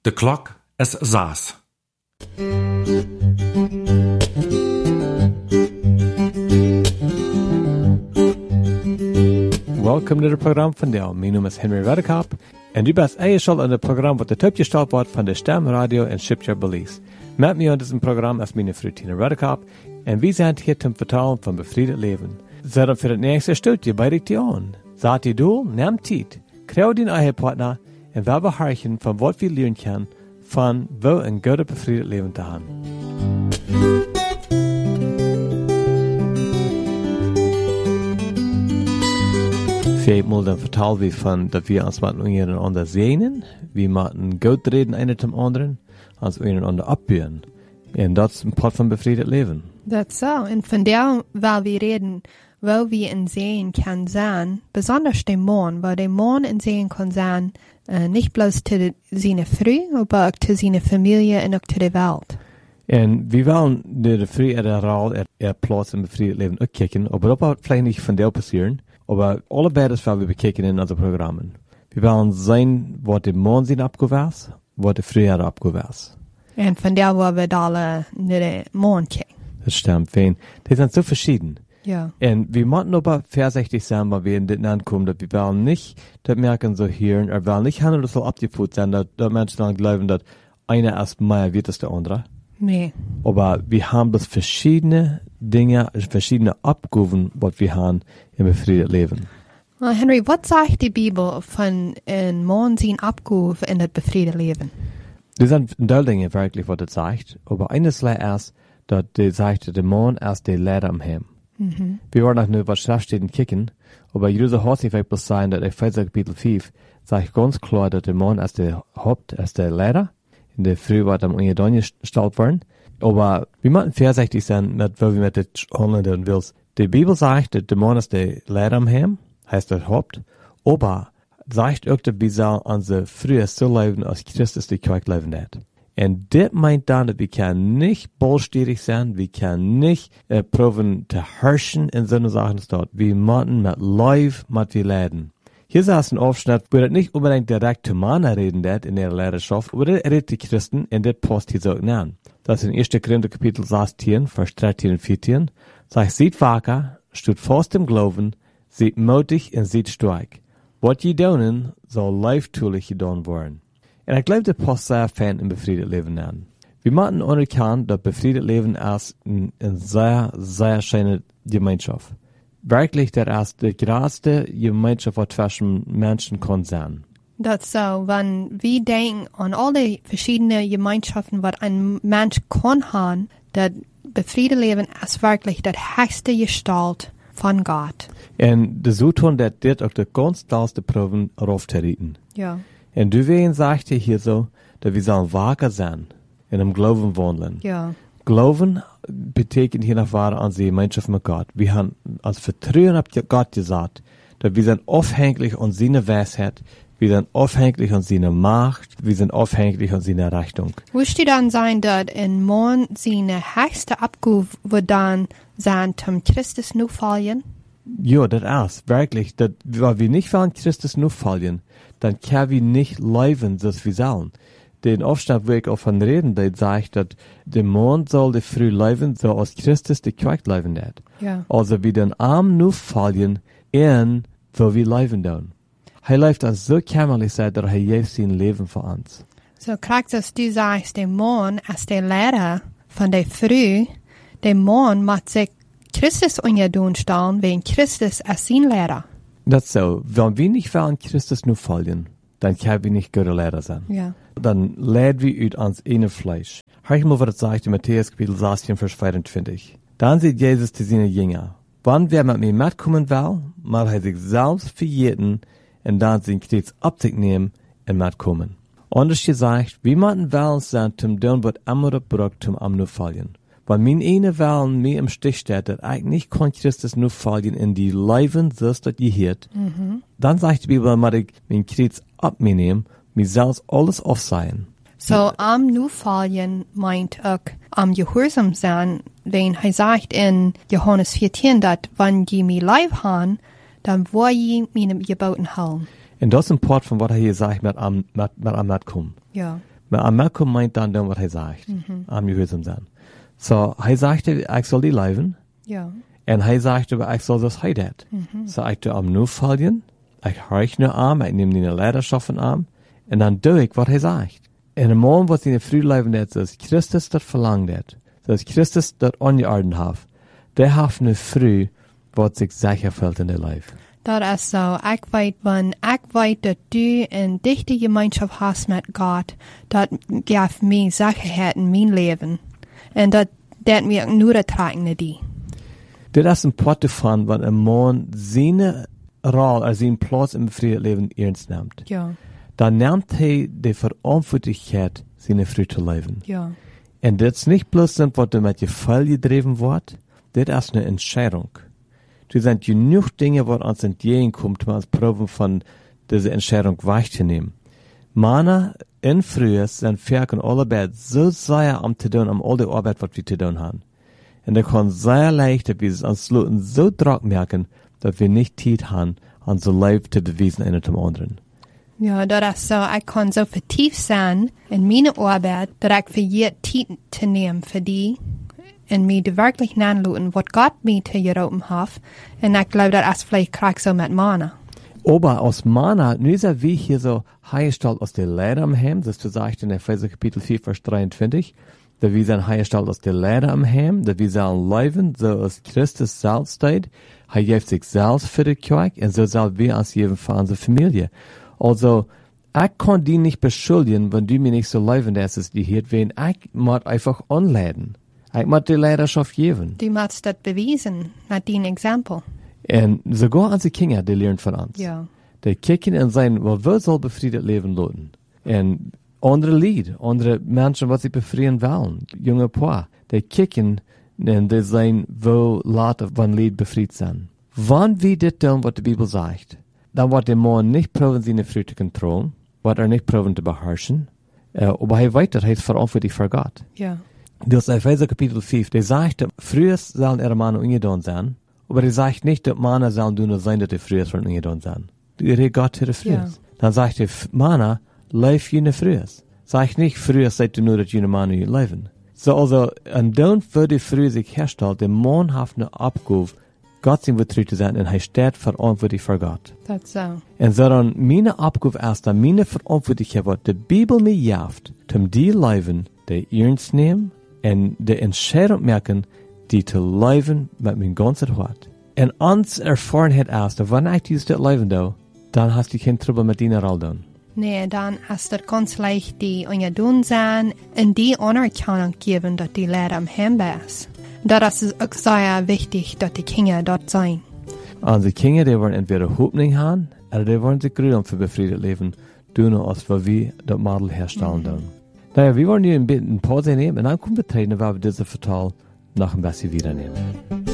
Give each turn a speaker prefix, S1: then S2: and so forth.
S1: De klok is 6.
S2: Welkom to het programma van Deel. Mijn naam is Henry Redekop en u bent ingeschaltet aan het programma wat de uitgesteld wordt van de Stem Radio en Shipyard Belize. Met mij aan diesem programma is mijn vrouw Tina Redekop en we zijn hier te vertellen van bevrijd leven. Zet op voor het nächste stukje bij de aan. Zet je doel, neem tijd, krijg je eigen partner en we beharken van wat we leren kunnen van wel een goede bevrijd leven te hebben. Vijfmaal dan vertellen we van dat we ons met einander zenen, we moeten goed reden een zum anderen, ons einander opbeuren. En dat is een part van bevrijd leven.
S3: Dat is zo. En vandaar wil we reden, waar we in zeen kan zijn, besonders de man, waar de man in zeen kan zijn, niet bloos te zijn vrouw, maar ook te zijn familie en ook te de wereld.
S2: En we willen de vrije en de raal plaats in bevrijd leven ook kijken, maar dat wordt vielleicht niet van deel passeren, maar allebei dat willen we bekijken in onze programma. We willen zijn wat de man zijn opgeweest, wat de vrouw opgeweest.
S3: En vandaar waar we alle naar de man kijken.
S2: Dat stimmt, fijn. Die zijn zo verschieden.
S3: Ja.
S2: En we moeten aber vorsichtig sein, weil wir in dit ankommen, dass wir wollen nicht das merken so hören, wir wollen nicht handeln, so abgefuht sein, dass Menschen dann glauben, dass einer erst mehr wird als der andere.
S3: Nee.
S2: Aber wir haben das verschiedene Dinge, verschiedene Abgaben, was wir haben im befriedeten Leben.
S3: Well, Henry, was sagt die Bibel von ein Mann sein Abgabe in das befriedete Leben?
S2: Das sind ein Teil Dinge wirklich, was das sagt, aber eines erst, dass die sagt, der Mann erst der Lehrer am Heim.
S3: Mhm.
S2: Wir wollen auch nur was Schriftstellen kicken, aber jeder Haus nicht bloß sein, dass Epheser Kapitel 5 sagt ganz klar, dass der Mann als der Haupt, als der Lehrer, in der Früh war am Ungedonje gestellt worden. Aber wir müssen vorsichtig sein, mit, wo wir mit dem handeln willst. Die Bibel sagt, dass der Mann als der Lehrer am Heim, heißt der Haupt, aber sagt auch, dass wir sollen unsere Frühe so leben, als Christus die Kirche leben hat. En dit meint dan dat we kan niet bolstierig zijn, we kan niet proeven te herrschen in zo'n zaken staat. We moeten met lijf met we leiden. Hier is een Aufschnitt, wo das nicht unbedingt direkt zu Männer reden dat in ihrer Lehrerschaft, aber das redet die Christen in das passt hier so an. Das ist in 1. Korinther Kapitel 16, Vers 13 und 14, sagt, seid wacker, steht fast im Glauben, seid mutig und seid stark. Wat je doen, soll lijftuurlijk gedaan worden. En ik geloof dat past zeer fijn in bevrijd leven aan. We moeten onderkennen dat bevrijd leven als een zeer, zeer schöne Gemeinschaft. Werkelijk, dat is de grootste Gemeinschaft wat tussen mensen kan zijn.
S3: Dat is zo, wenn wir denken an alle verschiedene Gemeinschaften, was ein Mensch kann haben, das befriedete Leben ist wirklich das höchste Gestalt von Gott.
S2: En de zoethoorn dat dit ook de ganz laatste proeven erop te rieten.
S3: Ja.
S2: En du ween sagt hier so, dass wir sollen wacker sein, in dem Glauben wandeln.
S3: Ja.
S2: Glauben betekent hier nach wahre an die Gemeinschaft mit Gott. Wir haben als Vertrauen auf Gott gesagt, dass wir sind aufhängig an seine Weisheit, wir sind aufhängig an seine Macht, wir sind aufhängig an seine Rechnung.
S3: Wüsste dann sein, dass ein Mann seine höchste Abgabe wird dann sein, zum Christus nur fallen?
S2: Ja, das ist wirklich, dass, weil wir nicht von Christus nur fallen, dann können wir nicht leben, so wie wir sollen. Den Aufstand, wo ich auch von reden, der sagt, dass der Mann soll die früh leben, so als Christus die Kirche leben hat.
S3: Ja.
S2: Also wir den Arm nur fallen, in wo wir leben tun. Er lebt uns so kämmerlich, dass er jetzt sein Leben für uns.
S3: So kriegst dass du sagst, der Mann als der Lehrer von der Früh, der Mann muss sich Christus ungedun stellen, wegen Christus als sein Lehrer.
S2: Das ist so. Wenn wir nicht von Christus nur fallen, dann können wir nicht gute Lehrer sein.
S3: Ja.
S2: Dann leiden wir aus ans eine Fleisch. Hör ich mal, was das sagt in Matthäus Kapitel 16, Vers 24. Dann sieht Jesus zu seinen Jüngern, wann wer mit mir mitkommen will, mal er sich selbst verjäten und dann sein Kreuz auf sich nehmen und mitkommen. Anders gesagt, wir müssen wollen sein, zum tun, was immer braucht, zum am nur fallen. Weil mein eine Wellen mir im Stich steht, dass ich nicht kann Christus nur fallen in die Leben, so ist das gehört. Dann sagt die Bibel, dass ich mein Kreuz ab mir nehmen, mir selbst alles aufsehen.
S3: So am nur fallen meint auch am Gehorsam sein, wenn er sagt in Johannes 14, dass wenn die mir live haben, dann will ich meine Geboten halten.
S2: Und das ist ein Part von was er hier sagt, mit am kommen.
S3: Ja.
S2: Maar Malcolm meint dann, was er sagt. Am gehorsam sein. So, er sagte, ich soll die leven.
S3: Ja.
S2: En hij sagte, ik zal das hij dat. So, ik doe am nu volgen. Ik horch nu aan, ik neem die leiderschappen aan. En dan doe ik wat hij zegt. En een man wat in de früh leven dat, zoals Christus dat verlangt dat. Zoals Christus dat ongeordend heeft. Der heeft nu früh wat zich zeker voelt in de leven.
S3: Dat is zo. Ik weet dat du een dichte gemeenschap hast met God, dat geeft mij zekerheid in mijn leven. En dat mij ook nur trekken naar die.
S2: Dit is een pot van, wat een man zijn rol, zijn plaats in het leven ernst neemt.
S3: Ja.
S2: Dan neemt hij de verantwoordelijkheid zijn früh te leven.
S3: Ja.
S2: En dit is niet bloß wat er met je vuil gedreven wordt, dit is een entscheidung. Er zijn genoeg dingen wat ons entgegenkomt, om ons proben van deze entscheidung weg te nemen. Mannen in früher zijn vaak in allebei zo zeer om te doen, om al de arbeid wat we te doen hebben. En dat kan zeer leicht, dat we es ans Sloten so druk merken, dat we niet tijd hebben, onze leven te bewijzen een zum anderen.
S3: Ja, dat is zo. Ik kan zo vertiefd zijn in mijn arbeid, dat ik vergeet tijd te nemen voor die. En mij de werkelijk naanloten wat God mij te geroepen heeft. En ik geloof dat is vielleicht krijg zo met mannen.
S2: Aber aus Mana, nu ist wie hier so hergestellt aus der Lehre am Heim, das du sagst in Epheser Kapitel 4, Vers 23, da wir sind hergestellt aus der Lehre am Heim, da wir sollen leben, so als Christus selbst steht, er gibt sich selbst für die Kirche, und so sollen wir als jeden für unsere Familie. Also, ich kann die nicht beschuldigen, wenn du mir nicht so leben lässt, die hier wen, ich muss einfach anleiten. Ich muss die Leidenschaft geben.
S3: Du musst das beweisen, nach deinem Exempel.
S2: En sogar unsere Kinder, die lernen von uns.
S3: Ja.
S2: Die kicken und sagen, well, wer soll befriedet leben lassen? En andere Lied, andere Menschen, was sie befrieden wollen, junge Paar, die kicken und die sagen, wo laat wann Lied befriedet sein. Wann wir das tun, was die Bibel sagt, dann wird der Mann nicht proben, seine Früchte zu kontrollieren, wird nicht proben zu beherrschen, aber er weiß, dass er verantwortlich für Gott.
S3: Ja.
S2: Das ist Epheser Kapitel 5, der sagt, früher sollen ihre Männer ungetan sein, aber er sagt nicht, dass Männer sollen nur sein, dass die früher sollen ungetan sein. Die redet Gott zu der früher.
S3: Ja.
S2: Dann sagt er, Männer, leif jene früher. Sagt nicht, früher seid ihr nur, dass jene Männer leben. So, also, und dann wird die früher sich herstellen, der Mann hat eine Abgabe, Gott sein betrügt zu sein, und er steht verantwortlich für Gott.
S3: Das so.
S2: Und so dann, meine Abgabe ist dann, meine Verantwortlichkeit, was die Bibel mir jaft, um die leben, die ernst nehmen, und die Entscheidung merken, die zu leben mit meinem ganzen Hart. Und uns Erfahrenheit ist, wenn ich dieses leben do, dann hast du kein Trouble mit deiner Rolle.
S3: Nee, dann ist das ganz leicht, die ungedun sein und die Anerkennung geben, dass die Lehre am Himmel ist. Das ist auch sehr wichtig, dass die Kinder dort sein.
S2: Unsere Kinder, die wollen entweder Hoffnung haben, oder die wollen sich gründen für befriedet leben, tun als wir das Model herstellen tun. Naja, wir wollen hier ein Pause nehmen und dann kommen wir treten, weil wir diese Vertal noch ein bisschen wieder nehmen.